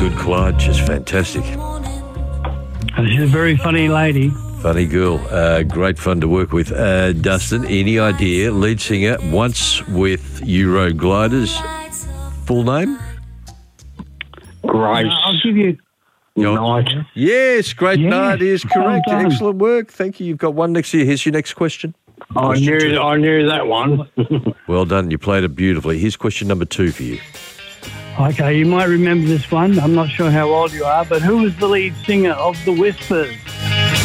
good, Clyde. Just fantastic. She's a very funny lady. Funny girl. Great fun to work with. Dustin, any idea? Lead singer, once with Eurogliders. Full name? Grace. I'll give you... Knight. Yes, Great Yeah, Knight is correct. well done. Excellent work. Thank you. You've got one next to you. Here's your next question. I knew that one. Well done. You played it beautifully. Here's question number 2 for you. Okay, you might remember this one. I'm not sure how old you are, but who was the lead singer of The Whispers?